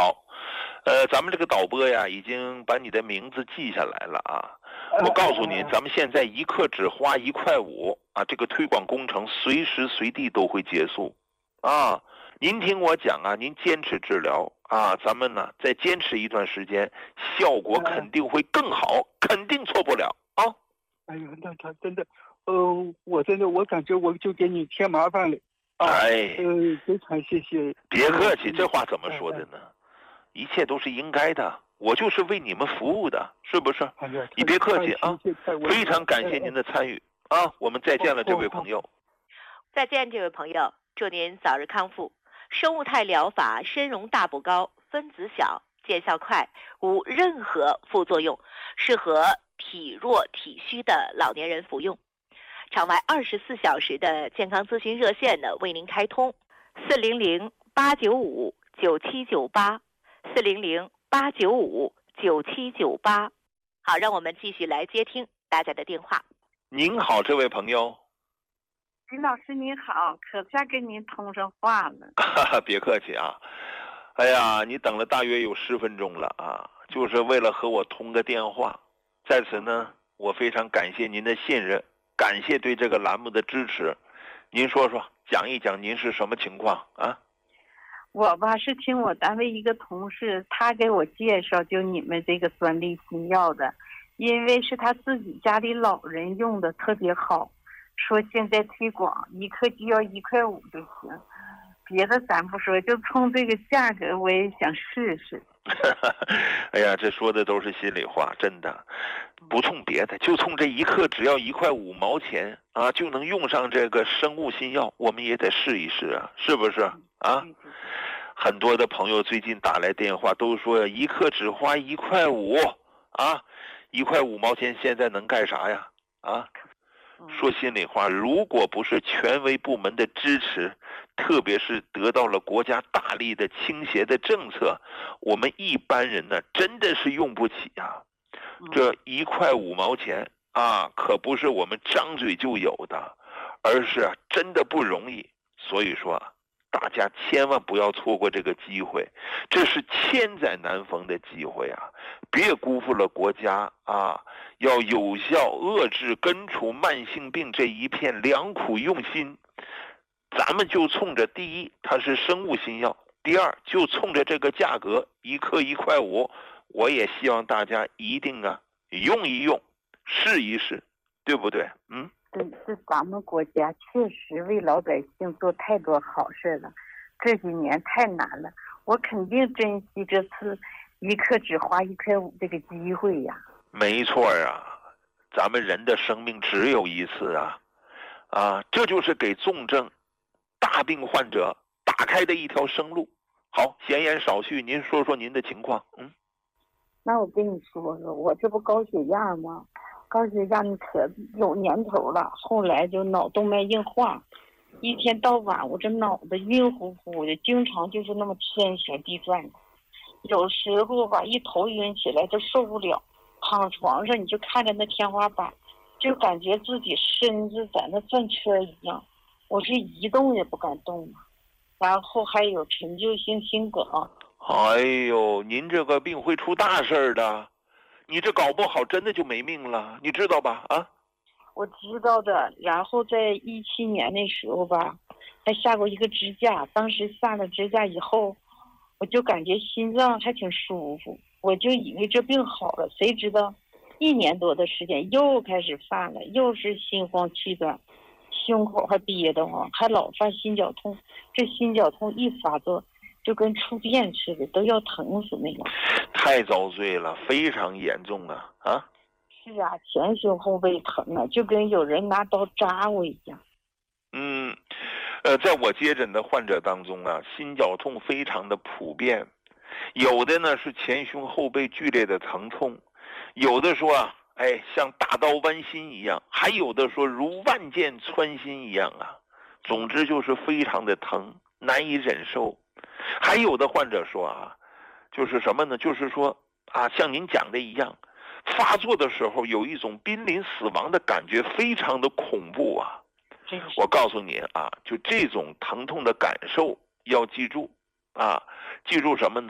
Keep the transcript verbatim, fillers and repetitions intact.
好，呃，咱们这个导播呀，已经把你的名字记下来了啊。我告诉你，咱们现在一克只花一块五啊，这个推广工程随时随地都会结束啊。您听我讲啊，您坚持治疗啊，咱们呢再坚持一段时间，效果肯定会更好，肯定错不了啊。 哎呀，那他真的，呃，我真的我感觉我就给你添麻烦了。啊、 哎， 呃，非常谢谢。 别客气，这话怎么说的呢？一切都是应该的，我就是为你们服务的，是不是？ 哎呀， 你别客气啊，非常感谢哎您的参与啊，我们再见了，这位朋友。 再见，这位朋友，祝您早日康复。生物态疗法参茸大补膏，分子小，见效快，无任何副作用，适合体弱体虚的老年人服用。场外二十四小时的健康咨询热线呢为您开通，四零零八九五九七九八，四零零八九五九七九八。好，让我们继续来接听大家的电话。 您好，这位朋友。 林老师您好，可算跟您通上话了。 别客气啊，哎呀，你等了大约有十分钟了啊，就是为了和我通个电话。在此呢，我非常感谢您的信任，感谢对这个栏目的支持。您说说，讲一讲您是什么情况啊？ 我吧是听我单位一个同事，他给我介绍就你们这个专利新药的，因为是他自己家里老人用的特别好，说现在推广一克就要一块五就行，别的咱不说，就冲这个价格我也想试试。 哎呀，这说的都是心里话，真的，不冲别的，就冲这一克只要一块五毛钱啊，就能用上这个生物新药，我们也得试一试啊，是不是啊？很多的朋友最近打来电话都说一克只花一块五啊，一块五毛钱现在能干啥呀？啊？说心里话，如果不是权威部门的支持，特别是得到了国家大力的倾斜的政策，我们一般人呢真的是用不起啊。这一块五毛钱啊，可不是我们张嘴就有的，而是啊真的不容易。所以说啊，大家千万不要错过这个机会，这是千载难逢的机会啊！别辜负了国家啊！要有效遏制根除慢性病这一片良苦用心，咱们就冲着第一，它是生物新药；第二，就冲着这个价格，一克一块五，我也希望大家一定啊用一用，试一试，对不对？嗯。 对，是咱们国家确实为老百姓做太多好事了，这几年太难了，我肯定珍惜这次一克只花一块五这个机会呀。 没错啊，咱们人的生命只有一次啊，啊，这就是给重症、大病患者打开的一条生路。好，闲言少叙，您说说您的情况。嗯， 那我跟你说说，我这不高血压吗？高血压你可有年头了，后来就脑动脉硬化，一天到晚我这脑子晕乎乎的，经常就是那么天旋地转的，有时候吧一头晕起来就受不了，躺床上你就看着那天花板，就感觉自己身子在那转圈一样，我是一动也不敢动啊。然后还有陈旧性心梗。 哎呦，您这个病会出大事的，你这搞不好真的就没命了，你知道吧？啊， 我知道的。然后在一七年那时候吧，还下过一个支架，当时下了支架以后，我就感觉心脏还挺舒服，我就以为这病好了，谁知道一年多的时间又开始犯了，又是心慌气短，胸口还憋得慌，还老发心绞痛，这心绞痛一发作就跟触电似的，都要疼死那种。 太遭罪了，非常严重啊！啊， 是啊，前胸后背疼啊，就跟有人拿刀扎我一样。 嗯，呃，在我接诊的患者当中啊，心绞痛非常的普遍，有的呢是前胸后背剧烈的疼痛，有的说啊，哎，像大刀剜心一样，还有的说如万箭穿心一样啊，总之就是非常的疼，难以忍受。还有的患者说啊，就是什么呢？就是说啊，像您讲的一样，发作的时候有一种濒临死亡的感觉，非常的恐怖啊。我告诉你啊，就这种疼痛的感受要记住啊，记住什么呢？